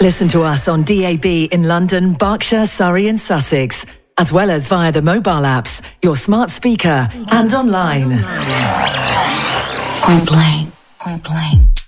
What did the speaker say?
Listen to us on DAB in London, Berkshire, Surrey and Sussex, as well as via the mobile apps, your smart speaker and online. Point blank. Point blank.